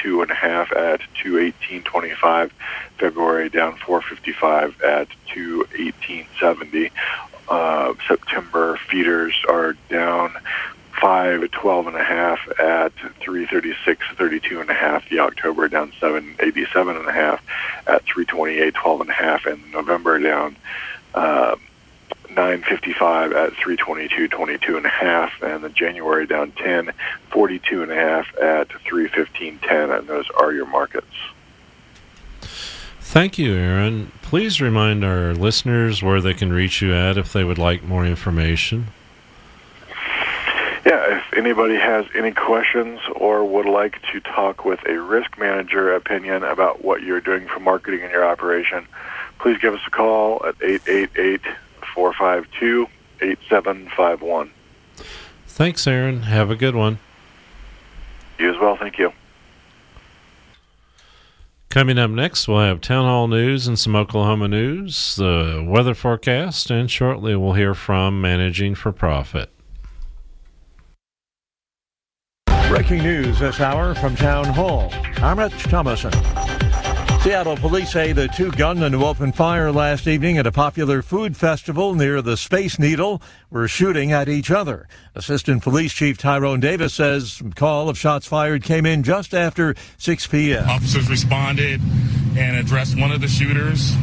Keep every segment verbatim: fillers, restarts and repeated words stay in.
two and a half at two eighteen twenty-five. February down four fifty-five at two eighteen seventy. Uh, September feeders are down five twelve and a half at three thirty-six thirty-two and a half. The October down seven eighty-seven and a half at three twenty-eight twelve and a half, and November down uh, nine fifty-five at three twenty-two twenty-two and a half, and the January down ten forty-two and a half at three fifteen ten, and those are your markets. Thank you, Aaron. Please remind our listeners where they can reach you at if they would like more information. Yeah, if anybody has any questions or would like to talk with a risk manager opinion about what you're doing for marketing in your operation, please give us a call at eight eight eight, four five two, eight seven five one. Thanks, Aaron. Have a good one. You as well. Thank you. Coming up next, we'll have Town Hall News and some Oklahoma news, the weather forecast, and shortly we'll hear from Managing for Profit. Breaking news this hour from Town Hall. I'm Rich Thomason. Seattle police say the two gunmen who opened fire last evening at a popular food festival near the Space Needle were shooting at each other. Assistant Police Chief Tyrone Davis says a call of shots fired came in just after six p.m. Officers responded and addressed one of the shooters.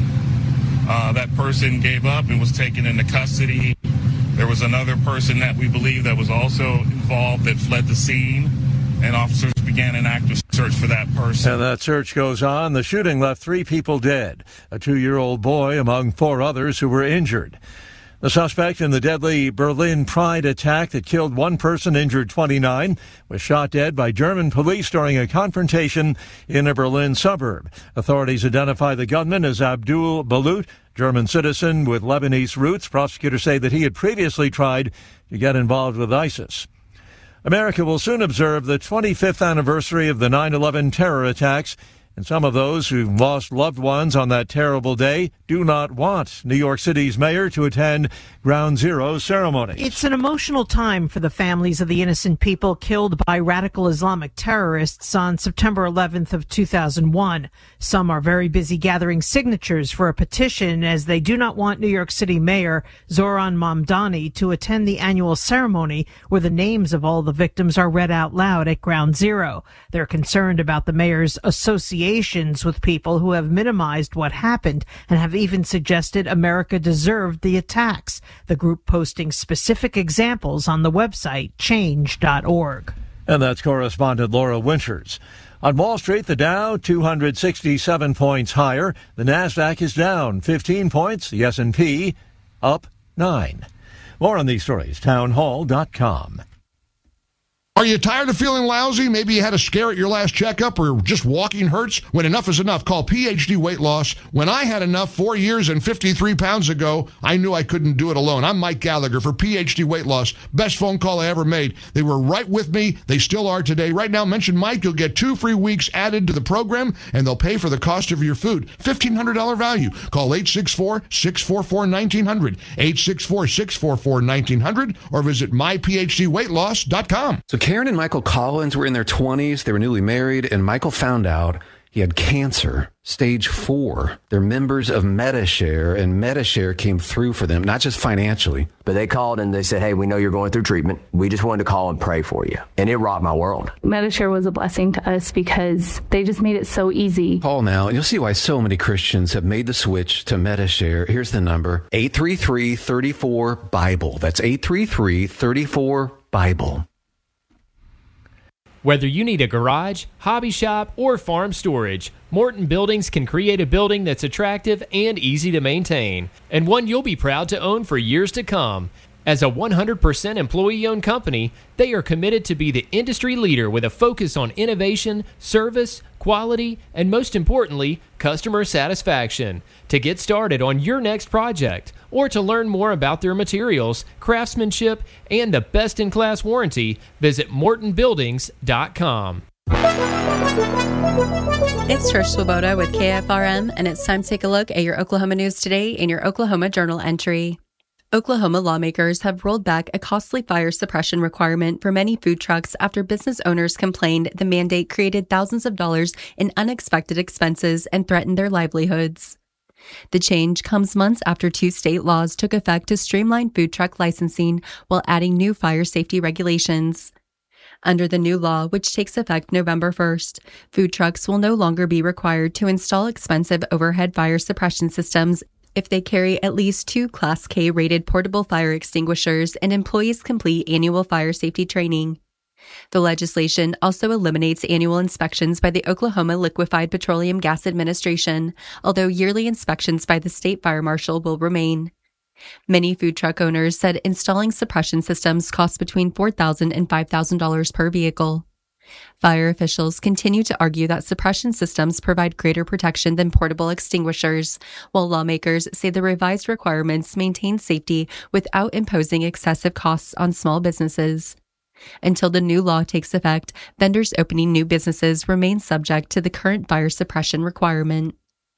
Uh, that person gave up and was taken into custody. There was another person that we believe that was also involved that fled the scene, and officers began an active search for that person. And that search goes on. The shooting left three people dead, a two-year-old boy among four others who were injured. The suspect in the deadly Berlin Pride attack that killed one person, injured twenty-nine, was shot dead by German police during a confrontation in a Berlin suburb. Authorities identify the gunman as Abdul Balut, German citizen with Lebanese roots. Prosecutors say that he had previously tried to get involved with ISIS. America will soon observe the twenty-fifth anniversary of the nine eleven terror attacks, and some of those who lost loved ones on that terrible day do not want New York City's mayor to attend Ground Zero ceremonies. It's an emotional time for the families of the innocent people killed by radical Islamic terrorists on September eleventh of two thousand one. Some are very busy gathering signatures for a petition as they do not want New York City Mayor Zohran Mamdani to attend the annual ceremony where the names of all the victims are read out loud at Ground Zero. They're concerned about the mayor's associations with people who have minimized what happened and have even suggested America deserved the attacks. The group posting specific examples on the website change dot org. And that's correspondent Laura Winters. On Wall Street, the Dow two hundred sixty-seven points higher. The Nasdaq is down fifteen points. The S and P up nine. More on these stories, town hall dot com. Are you tired of feeling lousy? Maybe you had a scare at your last checkup or just walking hurts? When enough is enough, call P H D Weight Loss. When I had enough four years and fifty-three pounds ago, I knew I couldn't do it alone. I'm Mike Gallagher for P H D Weight Loss. Best phone call I ever made. They were right with me. They still are today. Right now, mention Mike. You'll get two free weeks added to the program, and they'll pay for the cost of your food. fifteen hundred dollars value. Call eight six four, six four four, one nine zero zero, eight six four, six four four, one nine zero zero, or visit my p h d weight loss dot com. So Karen and Michael Collins were in their twenties. They were newly married, and Michael found out he had cancer, stage four. They're members of Medi-Share, and Medi-Share came through for them, not just financially. But they called and they said, hey, we know you're going through treatment. We just wanted to call and pray for you. And it rocked my world. Medi-Share was a blessing to us because they just made it so easy. Call now, and you'll see why so many Christians have made the switch to Medi-Share. Here's the number, eight three three, three four, Bible. That's eight three three, three four, Bible. Whether you need a garage, hobby shop, or farm storage, Morton Buildings can create a building that's attractive and easy to maintain, and one you'll be proud to own for years to come. As a one hundred percent employee-owned company, they are committed to be the industry leader with a focus on innovation, service, quality, and most importantly, customer satisfaction. To get started on your next project, or to learn more about their materials, craftsmanship, and the best-in-class warranty, visit morton buildings dot com. It's Trish Swoboda with K F R M, and it's time to take a look at your Oklahoma news today in your Oklahoma Journal entry. Oklahoma lawmakers have rolled back a costly fire suppression requirement for many food trucks after business owners complained the mandate created thousands of dollars in unexpected expenses and threatened their livelihoods. The change comes months after two state laws took effect to streamline food truck licensing while adding new fire safety regulations. Under the new law, which takes effect November first, food trucks will no longer be required to install expensive overhead fire suppression systems if they carry at least two Class K rated portable fire extinguishers and employees complete annual fire safety training. The legislation also eliminates annual inspections by the Oklahoma Liquefied Petroleum Gas Administration, although yearly inspections by the state fire marshal will remain. Many food truck owners said installing suppression systems costs between four thousand dollars and five thousand dollars per vehicle. Fire officials continue to argue that suppression systems provide greater protection than portable extinguishers, while lawmakers say the revised requirements maintain safety without imposing excessive costs on small businesses. Until the new law takes effect, vendors opening new businesses remain subject to the current fire suppression requirement.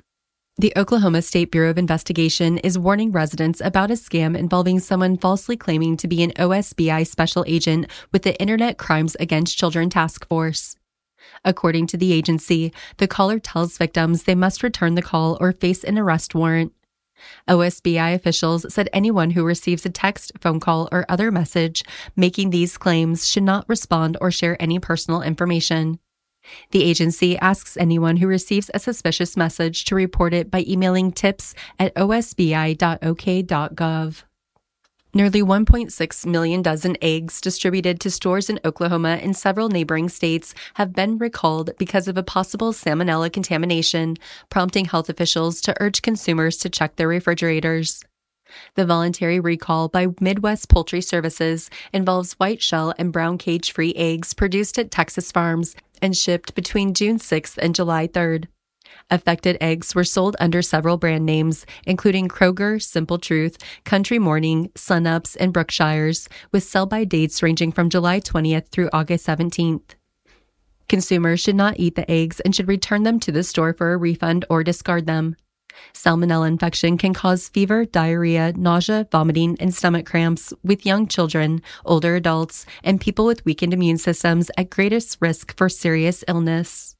The Oklahoma State Bureau of Investigation is warning residents about a scam involving someone falsely claiming to be an O S B I special agent with the Internet Crimes Against Children Task Force. According to the agency, the caller tells victims they must return the call or face an arrest warrant. O S B I officials said anyone who receives a text, phone call, or other message making these claims should not respond or share any personal information. The agency asks anyone who receives a suspicious message to report it by emailing tips at o s b i dot o k dot gov. Nearly one point six million dozen eggs distributed to stores in Oklahoma and several neighboring states have been recalled because of a possible salmonella contamination, prompting health officials to urge consumers to check their refrigerators. The voluntary recall by Midwest Poultry Services involves white shell and brown cage-free eggs produced at Texas farms and shipped between June sixth and July third. Affected eggs were sold under several brand names, including Kroger, Simple Truth, Country Morning, Sunups, and Brookshire's, with sell-by dates ranging from July twentieth through August seventeenth. Consumers should not eat the eggs and should return them to the store for a refund or discard them. Salmonella infection can cause fever, diarrhea, nausea, vomiting, and stomach cramps with young children, older adults, and people with weakened immune systems at greatest risk for serious illness.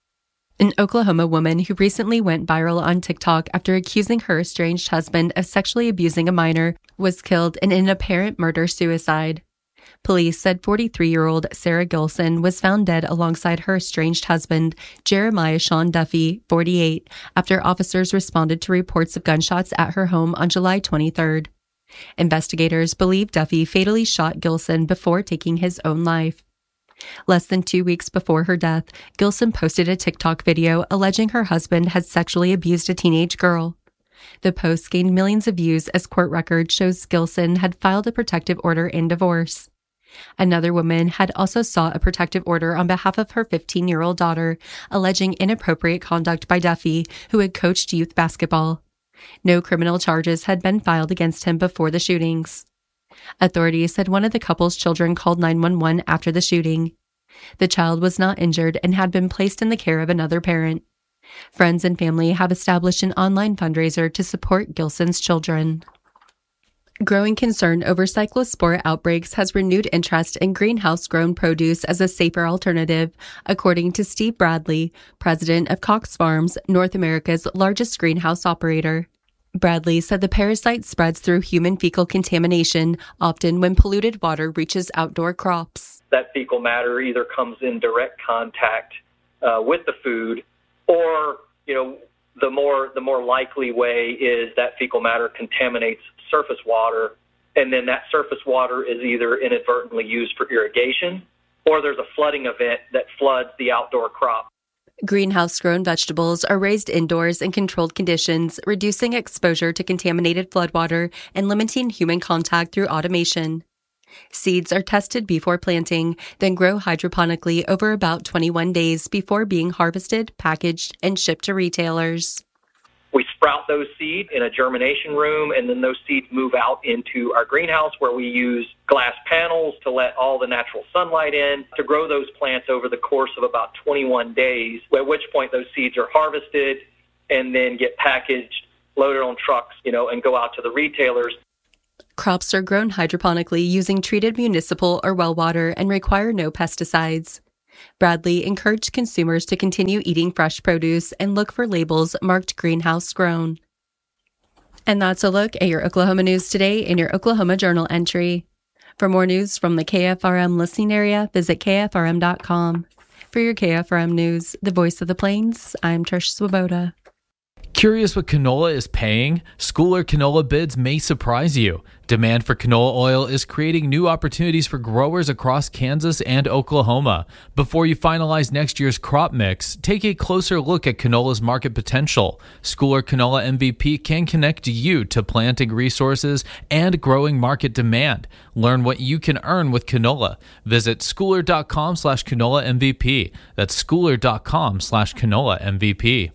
An Oklahoma woman who recently went viral on TikTok after accusing her estranged husband of sexually abusing a minor was killed in an apparent murder-suicide. Police said forty-three-year-old Sarah Gilson was found dead alongside her estranged husband, Jeremiah Sean Duffy, forty-eight, after officers responded to reports of gunshots at her home on July twenty-third. Investigators believe Duffy fatally shot Gilson before taking his own life. Less than two weeks before her death, Gilson posted a TikTok video alleging her husband had sexually abused a teenage girl. The post gained millions of views as court record shows Gilson had filed a protective order in divorce. Another woman had also sought a protective order on behalf of her fifteen-year-old daughter, alleging inappropriate conduct by Duffy, who had coached youth basketball. No criminal charges had been filed against him before the shootings. Authorities said one of the couple's children called nine one one after the shooting. The child was not injured and had been placed in the care of another parent. Friends and family have established an online fundraiser to support Gilson's children. Growing concern over cyclospora outbreaks has renewed interest in greenhouse-grown produce as a safer alternative, according to Steve Bradley, president of Cox Farms, North America's largest greenhouse operator. Bradley said the parasite spreads through human fecal contamination, often when polluted water reaches outdoor crops. That fecal matter either comes in direct contact uh, with the food, or, you know, the more the more likely way is that fecal matter contaminates surface water, and then that surface water is either inadvertently used for irrigation, or there's a flooding event that floods the outdoor crop. Greenhouse-grown vegetables are raised indoors in controlled conditions, reducing exposure to contaminated floodwater and limiting human contact through automation. Seeds are tested before planting, then grow hydroponically over about twenty-one days before being harvested, packaged, and shipped to retailers. We sprout those seeds in a germination room, and then those seeds move out into our greenhouse where we use glass panels to let all the natural sunlight in to grow those plants over the course of about twenty-one days, at which point those seeds are harvested and then get packaged, loaded on trucks, you know, and go out to the retailers. Crops are grown hydroponically using treated municipal or well water and require no pesticides. Bradley encouraged consumers to continue eating fresh produce and look for labels marked greenhouse grown. And that's a look at your Oklahoma news today in your Oklahoma Journal entry. For more news from the K F R M listening area, visit K F R M dot com. For your K F R M News, the voice of the Plains, I'm Trish Swoboda. Curious what canola is paying? Schooler canola bids may surprise you. Demand for canola oil is creating new opportunities for growers across Kansas and Oklahoma. Before you finalize next year's crop mix, take a closer look at canola's market potential. Schooler Canola M V P can connect you to planting resources and growing market demand. Learn what you can earn with canola. Visit schooler.com slash canola MVP. That's schooler.com slash canola MVP.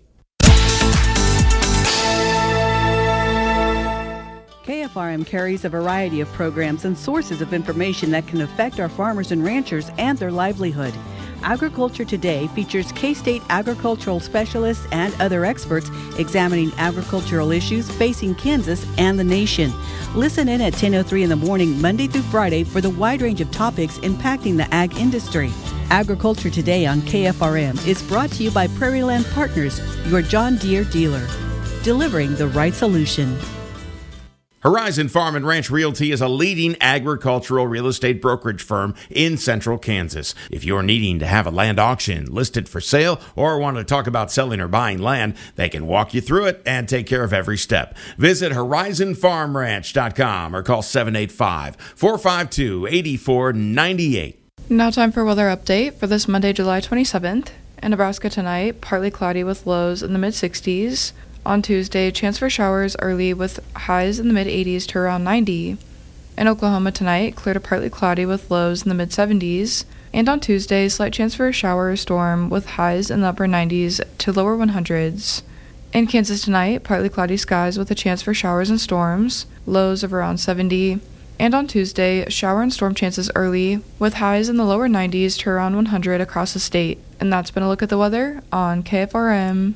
K F R M carries a variety of programs and sources of information that can affect our farmers and ranchers and their livelihood. Agriculture Today features K-State agricultural specialists and other experts examining agricultural issues facing Kansas and the nation. Listen in at ten oh three in the morning, Monday through Friday, for the wide range of topics impacting the ag industry. Agriculture Today on K F R M is brought to you by Prairie Land Partners, your John Deere dealer, delivering the right solution. Horizon Farm and Ranch Realty is a leading agricultural real estate brokerage firm in central Kansas. If you're needing to have a land auction listed for sale or want to talk about selling or buying land, they can walk you through it and take care of every step. Visit horizon farm ranch dot com or call seven eight five, four five two, eight four nine eight. Now time for weather update for this Monday, July twenty-seventh. In Nebraska tonight, partly cloudy with lows in the mid sixties. On Tuesday, chance for showers early with highs in the mid eighties to around ninety. In Oklahoma tonight, clear to partly cloudy with lows in the mid seventies. And on Tuesday, slight chance for a shower or storm with highs in the upper nineties to lower hundreds. In Kansas tonight, partly cloudy skies with a chance for showers and storms, lows of around seventy. And on Tuesday, shower and storm chances early with highs in the lower nineties to around one hundred across the state. And that's been a look at the weather on K F R M.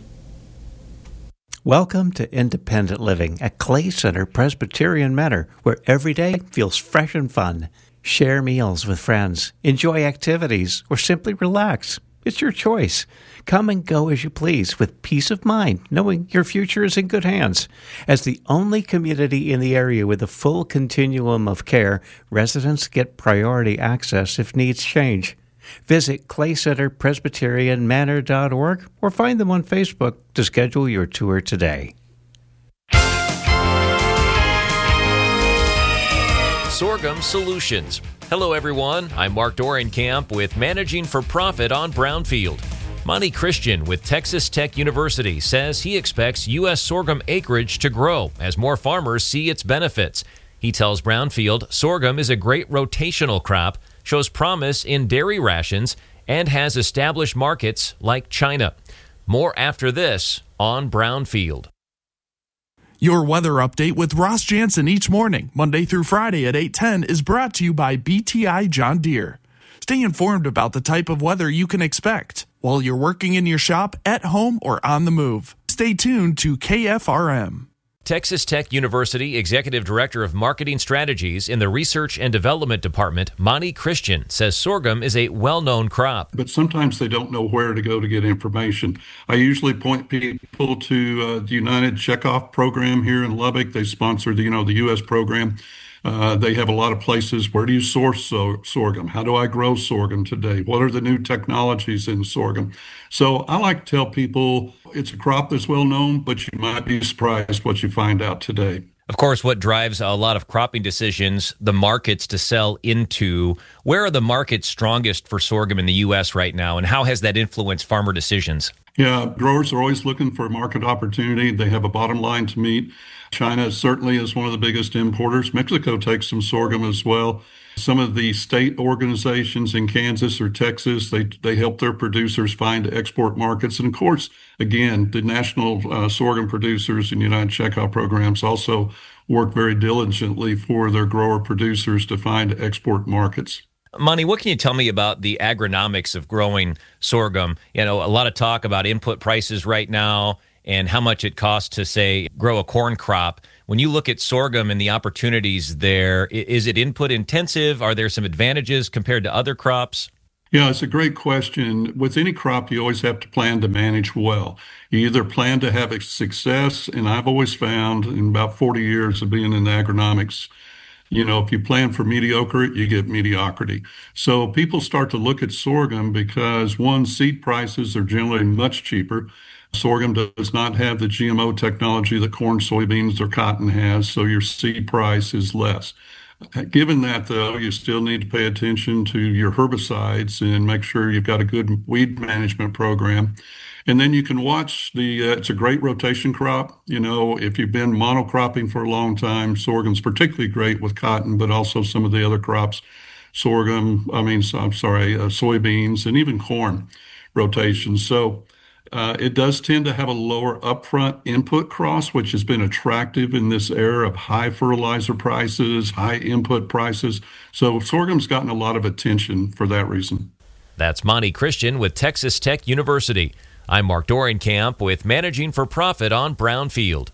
Welcome to Independent Living at Clay Center Presbyterian Manor, where every day feels fresh and fun. Share meals with friends, enjoy activities, or simply relax. It's your choice. Come and go as you please with peace of mind, knowing your future is in good hands. As the only community in the area with a full continuum of care, residents get priority access if needs change. Visit clay center presbyterian manor dot org or find them on Facebook to schedule your tour today. Sorghum Solutions. Hello, everyone. I'm Mark Dorenkamp with Managing for Profit on Brownfield. Monty Christian with Texas Tech University says he expects U S sorghum acreage to grow as more farmers see its benefits. He tells Brownfield sorghum is a great rotational crop, shows promise in dairy rations, and has established markets like China. More after this on Brownfield. Your weather update with Ross Jansen each morning, Monday through Friday at eight ten, is brought to you by B T I John Deere. Stay informed about the type of weather you can expect while you're working in your shop, at home, or on the move. Stay tuned to K F R M. Texas Tech University Executive Director of Marketing Strategies in the Research and Development Department, Monty Christian, says sorghum is a well-known crop. But sometimes they don't know where to go to get information. I usually point people to uh, the United Checkoff program here in Lubbock. They sponsor the, you know, the U S program. Uh, they have a lot of places. Where do you source so- sorghum? How do I grow sorghum today? What are the new technologies in sorghum? So I like to tell people it's a crop that's well known, but you might be surprised what you find out today. Of course, what drives a lot of cropping decisions, the markets to sell into. Where are the markets strongest for sorghum in the U S right now, and how has that influenced farmer decisions? Yeah, growers are always looking for market opportunity. They have a bottom line to meet. China certainly is one of the biggest importers. Mexico takes some sorghum as well. Some of the state organizations in Kansas or Texas, they they help their producers find export markets. And of course, again, the national uh, sorghum producers and United Checkoff programs also work very diligently for their grower producers to find export markets. Monty, what can you tell me about the agronomics of growing sorghum? You know, a lot of talk about input prices right now and how much it costs to, say, grow a corn crop. When you look at sorghum and the opportunities there, is it input intensive? Are there some advantages compared to other crops? Yeah, it's a great question. With any crop, you always have to plan to manage well. You either plan to have a success, and I've always found in about forty years of being in agronomics, you know, if you plan for mediocre, you get mediocrity. So people start to look at sorghum because, one, seed prices are generally much cheaper. Sorghum does not have the G M O technology that corn, soybeans, or cotton has, so your seed price is less. Given that, though, you still need to pay attention to your herbicides and make sure you've got a good weed management program. And then you can watch the, uh, it's a great rotation crop. You know, if you've been monocropping for a long time, sorghum's particularly great with cotton, but also some of the other crops, sorghum, I mean, I'm sorry, uh, soybeans, and even corn rotations. So Uh, it does tend to have a lower upfront input cost, which has been attractive in this era of high fertilizer prices, high input prices. So sorghum's gotten a lot of attention for that reason. That's Monty Christian with Texas Tech University. I'm Mark Dorenkamp with Managing for Profit on Brownfield.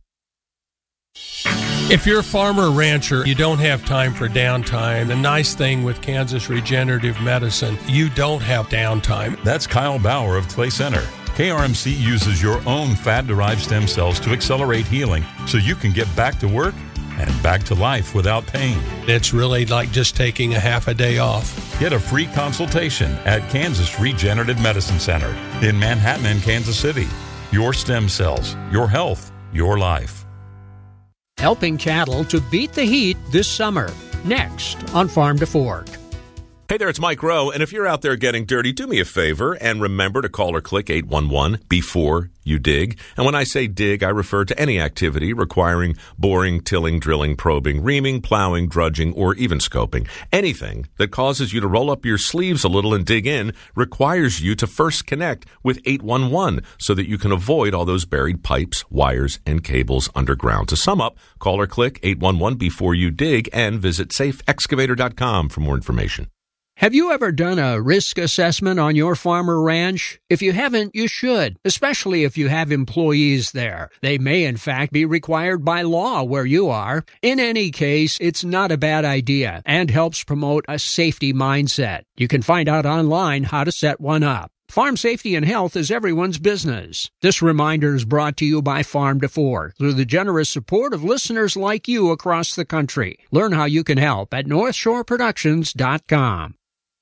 If you're a farmer or rancher, you don't have time for downtime. The nice thing with Kansas Regenerative Medicine, you don't have downtime. That's Kyle Bauer of Clay Center. K R M C uses your own fat-derived stem cells to accelerate healing so you can get back to work and back to life without pain. It's really like just taking a half a day off. Get a free consultation at Kansas Regenerative Medicine Center in Manhattan and Kansas City. Your stem cells, your health, your life. Helping cattle to beat the heat this summer. Next on Farm to Fork. Hey there, it's Mike Rowe, and if you're out there getting dirty, do me a favor and remember to call or click eight one one before you dig. And when I say dig, I refer to any activity requiring boring, tilling, drilling, probing, reaming, plowing, drudging, or even scoping. Anything that causes you to roll up your sleeves a little and dig in requires you to first connect with eight one one so that you can avoid all those buried pipes, wires, and cables underground. To sum up, call or click eight one one before you dig and visit safe excavator dot com for more information. Have you ever done a risk assessment on your farm or ranch? If you haven't, you should, especially if you have employees there. They may, in fact, be required by law where you are. In any case, it's not a bad idea and helps promote a safety mindset. You can find out online how to set one up. Farm safety and health is everyone's business. This reminder is brought to you by Farm to Fork through the generous support of listeners like you across the country. Learn how you can help at north shore productions dot com.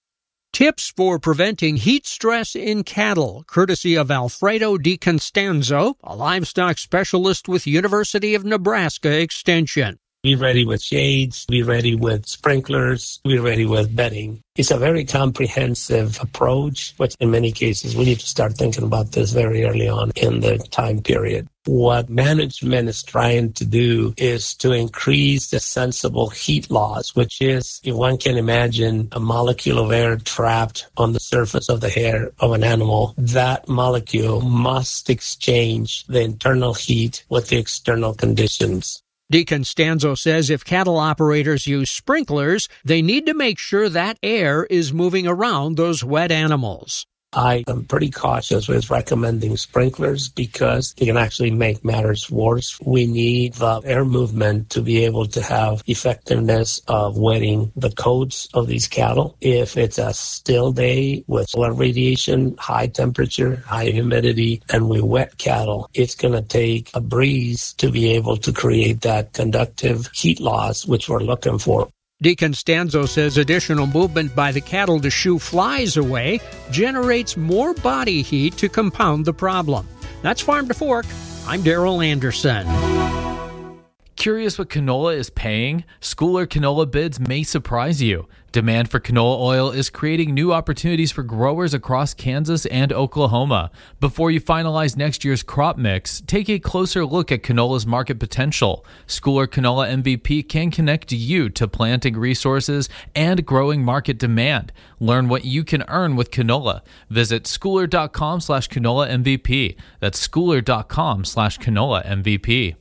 Tips for preventing heat stress in cattle, courtesy of Alfredo DiConstanzo, a livestock specialist with University of Nebraska Extension. Be ready with shades, be ready with sprinklers, be ready with bedding. It's a very comprehensive approach, but in many cases we need to start thinking about this very early on in the time period. What management is trying to do is to increase the sensible heat loss, which is, if one can imagine a molecule of air trapped on the surface of the hair of an animal, that molecule must exchange the internal heat with the external conditions. DiConstanzo says if cattle operators use sprinklers, they need to make sure that air is moving around those wet animals. I am pretty cautious with recommending sprinklers because it can actually make matters worse. We need the air movement to be able to have effectiveness of wetting the coats of these cattle. If it's a still day with solar radiation, high temperature, high humidity, and we wet cattle, it's going to take a breeze to be able to create that conductive heat loss, which we're looking for. DiConstanzo says additional movement by the cattle to shoo flies away generates more body heat to compound the problem. That's Farm to Fork. I'm Daryl Anderson. Curious what canola is paying? Schooler canola bids may surprise you. Demand for canola oil is creating new opportunities for growers across Kansas and Oklahoma. Before you finalize next year's crop mix, take a closer look at canola's market potential. Schooler Canola M V P can connect you to planting resources and growing market demand. Learn what you can earn with canola. Visit schooler.com slash canola MVP. That's schooler.com slash canola MVP.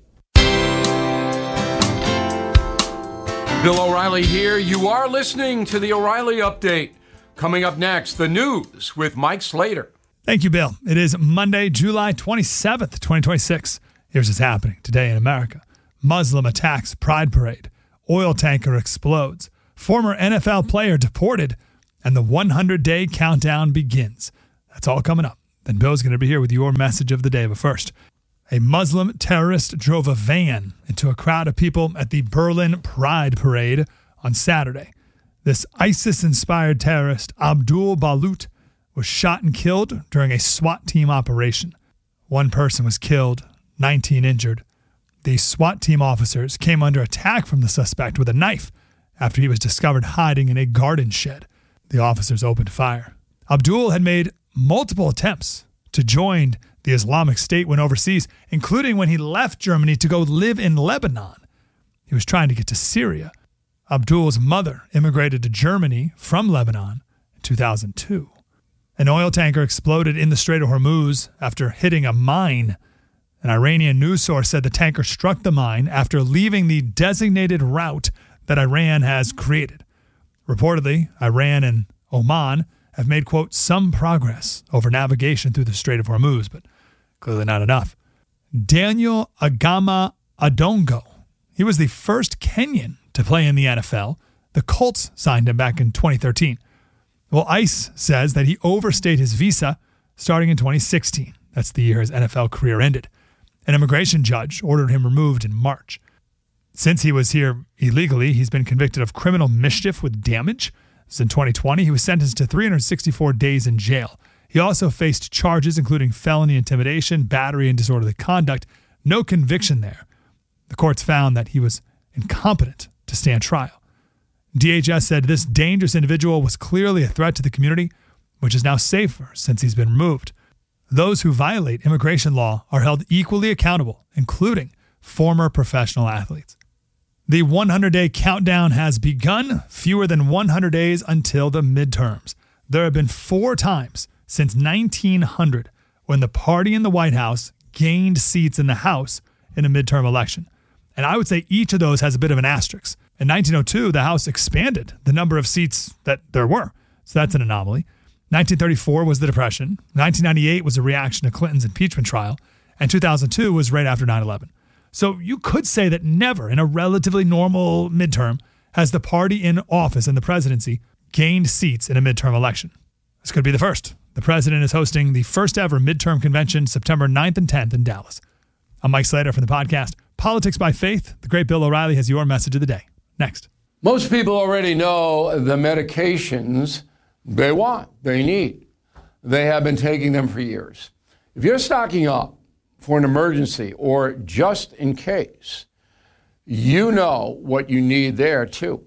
Bill O'Reilly here. You are listening to the O'Reilly Update. Coming up next, the news with Mike Slater. Thank you, Bill. It is Monday, July twenty-seventh, twenty twenty-six. Here's what's happening today in America. Muslim attacks Pride Parade. Oil tanker explodes. Former N F L player deported. And the hundred-day countdown begins. That's all coming up. Then Bill's going to be here with your message of the day. But first, a Muslim terrorist drove a van into a crowd of people at the Berlin Pride Parade on Saturday. This ISIS-inspired terrorist, Abdul Balut, was shot and killed during a SWAT team operation. One person was killed, nineteen injured. The SWAT team officers came under attack from the suspect with a knife after he was discovered hiding in a garden shed. The officers opened fire. Abdul had made multiple attempts to join the Islamic State when overseas, including when he left Germany to go live in Lebanon. He was trying to get to Syria. Abdul's mother immigrated to Germany from Lebanon in two thousand two. An oil tanker exploded in the Strait of Hormuz after hitting a mine. An Iranian news source said the tanker struck the mine after leaving the designated route that Iran has created. Reportedly, Iran and Oman have made, quote, some progress over navigation through the Strait of Hormuz, but clearly not enough. Daniel Agama Adongo. He was the first Kenyan to play in the N F L. The Colts signed him back in twenty thirteen. Well, ICE says that he overstayed his visa starting in twenty sixteen. That's the year his N F L career ended. An immigration judge ordered him removed in March. Since he was here illegally, he's been convicted of criminal mischief with damage. So in twenty twenty, he was sentenced to three hundred sixty-four days in jail. He also faced charges including felony intimidation, battery, and disorderly conduct. No conviction there. The courts found that he was incompetent to stand trial. D H S said this dangerous individual was clearly a threat to the community, which is now safer since he's been removed. Those who violate immigration law are held equally accountable, including former professional athletes. The hundred-day countdown has begun, fewer than one hundred days until the midterms. There have been four times since nineteen hundred when the party in the White House gained seats in the House in a midterm election. And I would say each of those has a bit of an asterisk. In nineteen oh two, the House expanded the number of seats that there were. So that's an anomaly. nineteen thirty-four was the Depression. nineteen ninety-eight was a reaction to Clinton's impeachment trial. And two thousand two was right after nine eleven. So you could say that never in a relatively normal midterm has the party in office in the presidency gained seats in a midterm election. This could be the first. The president is hosting the first ever midterm convention September ninth and tenth in Dallas. I'm Mike Slater from the podcast Politics by Faith. The great Bill O'Reilly has your message of the day. Next. Most people already know the medications they want, they need. They have been taking them for years. If you're stocking up for an emergency or just in case, you know what you need there too.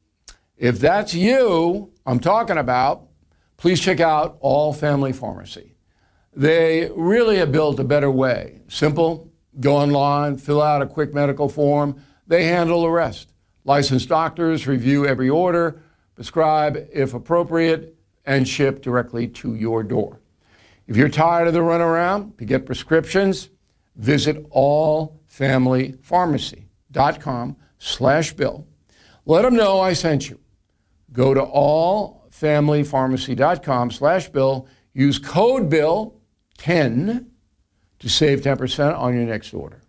If that's you I'm talking about, please check out All Family Pharmacy. They really have built a better way. Simple, go online, fill out a quick medical form. They handle the rest. Licensed doctors review every order, prescribe if appropriate, and ship directly to your door. If you're tired of the runaround to get prescriptions, visit all family pharmacy dot com slash bill. Let them know I sent you. Go to all family pharmacy dot com slash bill. Use code bill ten to save ten percent on your next order.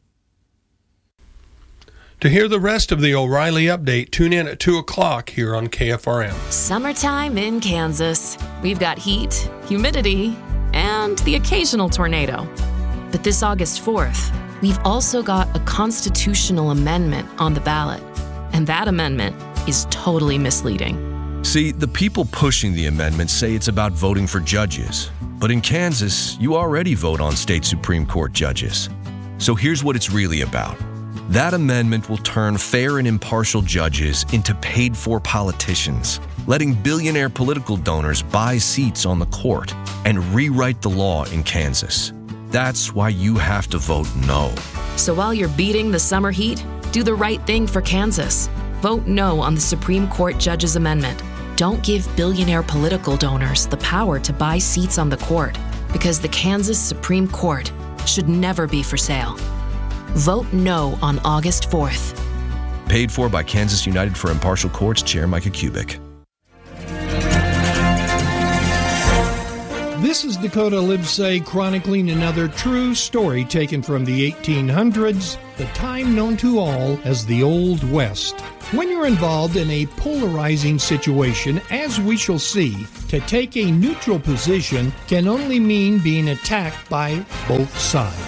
To hear the rest of the O'Reilly Update, tune in at two o'clock here on K F R M. Summertime in Kansas. We've got heat, humidity, and the occasional tornado. But this August fourth, we've also got a constitutional amendment on the ballot. And that amendment is totally misleading. See, the people pushing the amendment say it's about voting for judges. But in Kansas, you already vote on state Supreme Court judges. So here's what it's really about. That amendment will turn fair and impartial judges into paid-for politicians, letting billionaire political donors buy seats on the court and rewrite the law in Kansas. That's why you have to vote no. So while you're beating the summer heat, do the right thing for Kansas. Vote no on the Supreme Court Judges Amendment. Don't give billionaire political donors the power to buy seats on the court, because the Kansas Supreme Court should never be for sale. Vote no on August fourth. Paid for by Kansas United for Impartial Courts Chair Micah Kubik. This is Dakota Livesay chronicling another true story taken from the eighteen hundreds, the time known to all as the Old West. When you're involved in a polarizing situation, as we shall see, to take a neutral position can only mean being attacked by both sides.